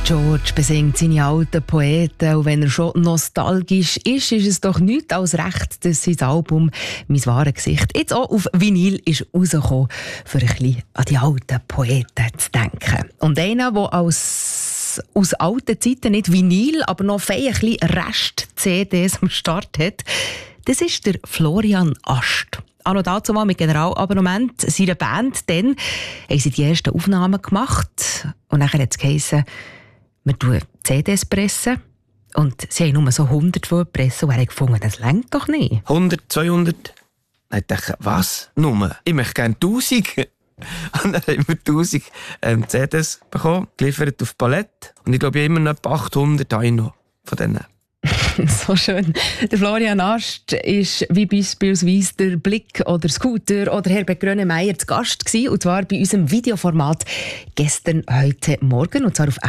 George besingt seine alten Poeten und wenn er schon nostalgisch ist, ist es doch nichts als recht, dass sein Album «Mein wahres Gesicht» jetzt auch auf Vinyl ist rausgekommen, für ein bisschen an die alten Poeten zu denken. Und einer, der aus alten Zeiten nicht Vinyl, aber noch fein ein bisschen Rest-CDs am Start hat, das ist der Florian Ast. Anno dazu mal mit Generalabonnement seiner Band, dann haben sie die ersten Aufnahmen gemacht und dann hat es geheissen, wir tun CDs pressen und sie haben nur so 100 pressen und er hat gefunden, das reicht doch nicht. 100, 200? Dann dachte ich, was? Nur? Ich möchte gerne 1000. Und dann haben wir 1000 CDs bekommen, geliefert auf Palette. Und ich glaube, immer noch etwa 800 habe ich noch von denen. So schön. Der Florian Ast ist wie beispielsweise der Blick oder Scooter oder Herbert Grönemeyer zu Gast gewesen, und zwar bei unserem Videoformat «Gestern, heute, morgen», und zwar auf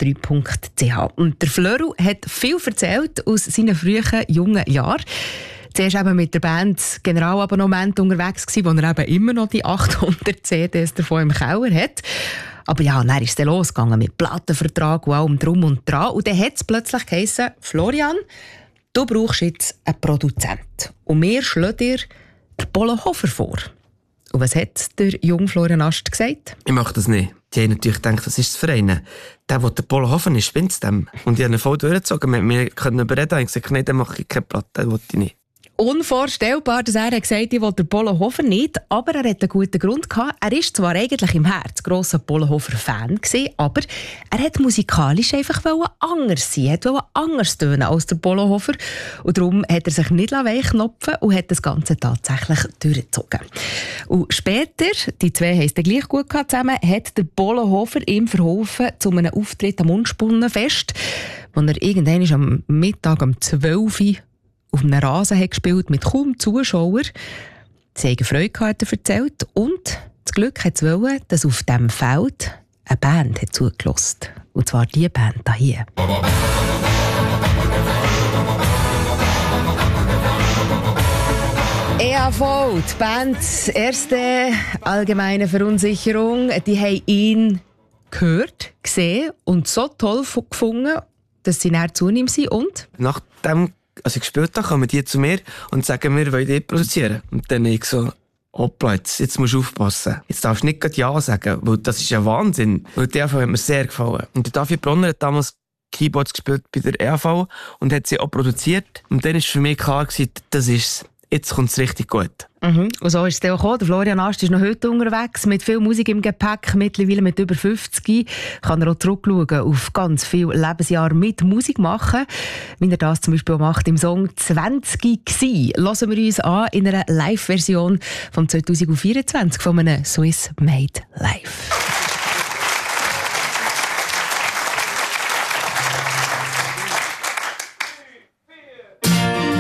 srf3.ch. Und der Flöru hat viel erzählt aus seinen frühen, jungen Jahren. Zuerst eben mit der Band Generalabonnement unterwegs gewesen, wo er eben immer noch die 800 CDs davon im Keller hat. Aber ja, dann ist es losgegangen mit Plattenvertrag und allem drum und dran. Und dann hat es plötzlich geheissen, Florian, du brauchst jetzt einen Produzent. Und wir schlagen dir den Polo Hofer vor. Und was hat der junge Florian Ast gesagt? Ich mache das nicht. Die haben natürlich gedacht, das ist das Verein. Der Polo Hofer ist, spinnt es dem. Und die haben ihn voll durchgezogen. Wir können überreden. Ich habe gesagt, nein, dann mache ich keine Platte, das will ich nicht. Unvorstellbar, dass er gesagt hat, ich will den Polo Hofer nicht, aber er hat einen guten Grund gehabt. Er ist zwar eigentlich im Herzen grosser Polo Hofer-Fan gewesen, aber er hat musikalisch einfach anders sein, wollte anders tönen als der Polo Hofer. Und darum hat er sich nicht weichknopfen und hat das Ganze tatsächlich durchgezogen. Und später, die zwei haben es dann gleich gut gehabt zusammen, hat der Polo Hofer ihm verholfen zu einem Auftritt am Unspunnenfest, wo er irgendwann am Mittag um 12 Uhr auf einem Rasen hat gespielt mit kaum Zuschauern. Sie haben Freude gehabt, hat er erzählt. Und das Glück hat es wollen, dass auf diesem Feld eine Band hat zugelassen. Und zwar die Band hier. EAV, die Band «Erste allgemeine Verunsicherung», die haben ihn gehört, gesehen und so toll gefunden, dass sie näher zu ihm sind. Und? Nachdem ich gespielt habe, kommen die zu mir und sagen, wir wollen die produzieren. Und dann ich so, hoppla, jetzt musst du aufpassen. Jetzt darfst du nicht gerade Ja sagen, weil das ist ja Wahnsinn. Weil die EAV hat mir sehr gefallen. Und der David Bronner hat damals Keyboards gespielt bei der EAV und hat sie auch produziert. Und dann war für mich klar, das ist es. Jetzt kommt es richtig gut. Mhm. Und so ist es dann auch gekommen. Der Florian Ast ist noch heute unterwegs, mit viel Musik im Gepäck, mittlerweile mit über 50. Kann er auch zurückschauen auf ganz viele Lebensjahre mit Musik machen, wie er das zum Beispiel auch macht im Song «20 gsi». Hören wir uns an in einer Live-Version von 2024 von einem Swiss Made Live.